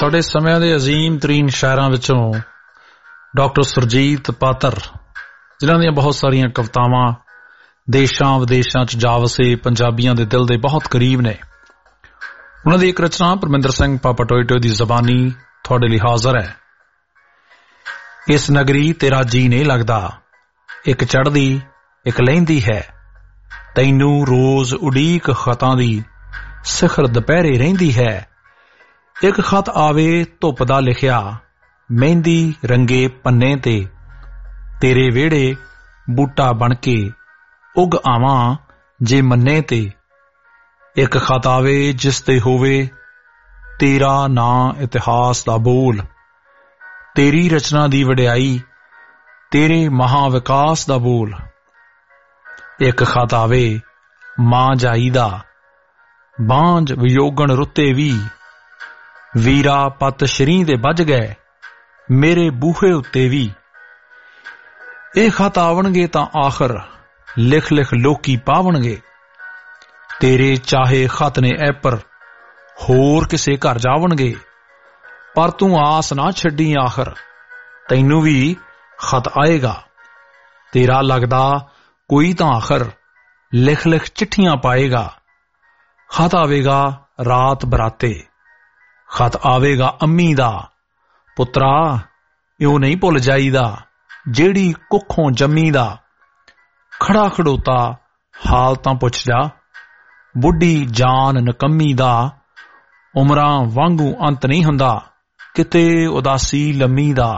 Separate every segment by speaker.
Speaker 1: ਸਾਡੇ ਸਮਿਆਂ ਦੇ ਅਜ਼ੀਮ ਤਰੀਨ ਸ਼ਾਇਰਾਂ ਵਿੱਚੋਂ ਡਾਕਟਰ ਸੁਰਜੀਤ ਪਾਤਰ, ਜਿਨ੍ਹਾਂ ਦੀਆਂ ਬਹੁਤ ਸਾਰੀਆਂ ਕਵਿਤਾਵਾਂ ਦੇਸ਼ਾਂ ਵਿਦੇਸ਼ਾਂ 'ਚ ਜਾ ਵਸੇ ਪੰਜਾਬੀਆਂ ਦੇ ਦਿਲ ਦੇ ਬਹੁਤ ਕਰੀਬ ਨੇ। ਉਹਨਾਂ ਦੀ ਇੱਕ ਰਚਨਾ ਪਰਮਿੰਦਰ ਸਿੰਘ ਪਾਪਾ ਟੋਏ ਟੋਏ ਦੀ ਜ਼ਬਾਨੀ ਤੁਹਾਡੇ ਲਈ ਹਾਜ਼ਰ ਹੈ। ਇਸ ਨਗਰੀ ਤੇਰਾ ਜੀ ਨਹੀਂ ਲੱਗਦਾ, ਇੱਕ ਚੜ੍ਹਦੀ ਇੱਕ ਲਹਿੰਦੀ ਹੈ, ਤੈਨੂੰ ਰੋਜ਼ ਉਡੀਕ ਖਤਾਂ ਦੀ ਸਿਖਰ ਦੁਪਹਿਰੇ ਰਹਿੰਦੀ ਹੈ। ਇੱਕ ਖਤ ਆਵੇ ਧੁੱਪ ਦਾ ਲਿਖਿਆ, ਮਹਿੰਦੀ ਰੰਗੇ ਪੰਨੇ ਤੇ, ਤੇਰੇ ਵਿਹੜੇ ਬੂਟਾ ਬਣ ਕੇ ਉੱਗ ਆਵਾਂ ਜੇ ਮੰਨੇ ਤੇ। ਇੱਕ ਖਤ ਆਵੇ ਜਿਸ ਤੇ ਹੋਵੇ ਤੇਰਾ ਨਾਂ ਇਤਿਹਾਸ ਦਾ ਬੋਲ, ਤੇਰੀ ਰਚਨਾ ਦੀ ਵਡਿਆਈ ਤੇਰੇ ਮਹਾ ਵਿਕਾਸ ਦਾ ਬੋਲ। ਇੱਕ ਖਤ ਆਵੇ ਮਾਂ ਜਾਈ ਦਾ, ਬਾਂਝ ਵਿਯੋਗਣ ਰੁੱਤੇ ਵੀ, ਵੀਰਾ ਪੱਤ ਸ਼ਰੀਂ ਦੇ ਵੱਜ ਗਏ ਮੇਰੇ ਬੂਹੇ ਉੱਤੇ ਵੀ। ਇਹ ਖਤ ਆਵਣਗੇ ਤਾਂ ਆਖਰ ਲਿਖ ਲਿਖ ਲੋਕੀ ਪਾਵਣਗੇ, ਤੇਰੇ ਚਾਹੇ ਖਤ ਨੇ ਐਪਰ ਹੋਰ ਕਿਸੇ ਘਰ ਜਾਵਣਗੇ। ਪਰ ਤੂੰ ਆਸ ਨਾ ਛੱਡੀ, ਆਖਰ ਤੈਨੂੰ ਵੀ ਖਤ ਆਏਗਾ। ਤੇਰਾ ਲੱਗਦਾ ਕੋਈ ਤਾਂ ਆਖਰ ਲਿਖ ਲਿਖ ਚਿੱਠੀਆਂ ਪਾਏਗਾ। ਖਤ ਆਵੇਗਾ ਰਾਤ ਬਰਾਤੇ, ਖਤ ਆਵੇਗਾ ਅੰਮੀ ਦਾ, ਪੁੱਤਰਾ ਇਉਂ ਨਹੀਂ ਭੁੱਲ ਜਾਈਦਾ ਜਿਹੜੀ ਕੁੱਖੋਂ ਜੰਮੀ ਦਾ। ਖੜਾ ਖੜੋਤਾ ਹਾਲ ਤਾਂ ਪੁੱਛ ਜਾ, ਬੁੱਢੀ ਜਾਨ ਨਕੰਮੀ ਦਾ। ਉਮਰਾਂ ਵਾਂਗੂ ਅੰਤ ਨਹੀਂ ਹੁੰਦਾ, ਕਿਤੇ ਉਦਾਸੀ ਲੰਮੀ ਦਾ।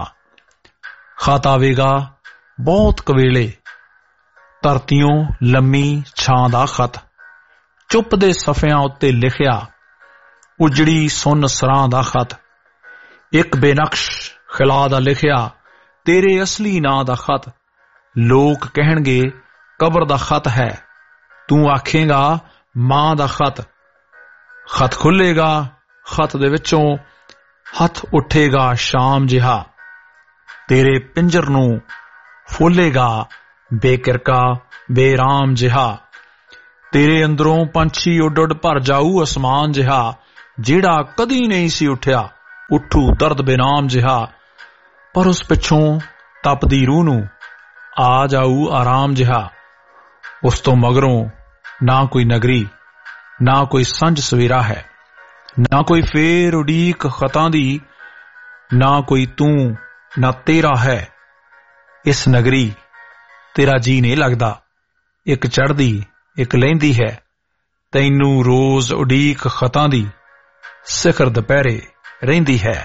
Speaker 1: ਖਤ ਆਵੇਗਾ ਬਹੁਤ ਕਵੇਲੇ, ਧਰਤੀਓਂ ਲੰਮੀ ਛਾਂ ਦਾ ਖਤ, ਚੁੱਪ ਦੇ ਸਫ਼ਿਆਂ ਉੱਤੇ ਲਿਖਿਆ ਉਜੜੀ ਸੁੰਨ ਸਰਾਂ ਦਾ ਖਤ। ਇੱਕ ਬੇਨਕਸ਼ ਖਿਲਾ ਦਾ ਲਿਖਿਆ ਤੇਰੇ ਅਸਲੀ ਨਾਂ ਦਾ ਖਤ। ਲੋਕ ਕਹਿਣਗੇ ਕਬਰ ਦਾ ਖਤ ਹੈ, ਤੂੰ ਆਖੇਗਾ ਮਾਂ ਦਾ ਖਤ। ਖਤ ਖੁੱਲੇਗਾ, ਖਤ ਦੇ ਵਿੱਚੋਂ ਹੱਥ ਉੱਠੇਗਾ ਸ਼ਾਮ ਜਿਹਾ, ਤੇਰੇ ਪਿੰਜਰ ਨੂੰ ਫੋਲੇਗਾ ਬੇਕਿਰਕਾ ਬੇਰਾਮ ਜਿਹਾ। ਤੇਰੇ ਅੰਦਰੋਂ ਪੰਛੀ ਉੱਡ ਉੱਡ ਭਰ ਜਾਊ ਅਸਮਾਨ ਜਿਹਾ, ਜਿਹੜਾ ਕਦੀ ਨਹੀਂ ਸੀ ਉੱਠਿਆ ਉੱਠੂ ਦਰਦ ਬੇਨਾਮ ਜਿਹਾ। ਪਰ ਉਸ ਪਿੱਛੋਂ ਤਪਦੀ ਰੂਹ ਨੂੰ ਆ ਜਾਊ ਆਰਾਮ ਜਿਹਾ। ਉਸ ਤੋਂ ਮਗਰੋਂ ਨਾ ਕੋਈ ਨਗਰੀ, ਨਾ ਕੋਈ ਸੰਝ ਸਵੇਰਾ ਹੈ, ਨਾ ਕੋਈ ਫੇਰ ਉਡੀਕ ਖਤਾਂ ਦੀ, ਨਾ ਕੋਈ ਤੂੰ ਨਾ ਤੇਰਾ ਹੈ। ਇਸ ਨਗਰੀ ਤੇਰਾ ਜੀ ਨਹੀਂ ਲੱਗਦਾ, ਇੱਕ ਚੜ੍ਹਦੀ ਇੱਕ ਲਹਿੰਦੀ ਹੈ, ਤੈਨੂੰ ਰੋਜ਼ ਉਡੀਕ ਖਤਾਂ ਦੀ ਸਿਖਰ ਦੁਪਹਿਰੇ ਰਹਿੰਦੀ ਹੈ।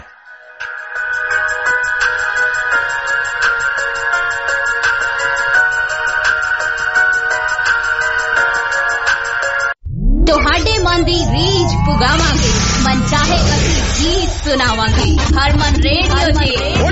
Speaker 2: ਤੁਹਾਡੇ ਮਨ ਦੀ ਰੀਝ ਪੁਗਾਵਾਂਗੇ, ਮਨ ਚਾਹੇ ਅਸੀਂ ਗੀਤ ਸੁਣਾਵਾਂਗੇ। ਹਰਮਨ ਰੇਡੀਓ ਤੇ